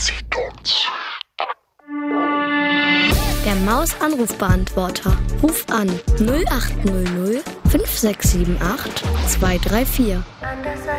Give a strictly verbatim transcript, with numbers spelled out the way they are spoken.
Der Maus-Anrufbeantworter. Ruf an null acht null null fünf sechs sieben acht zwei drei vier.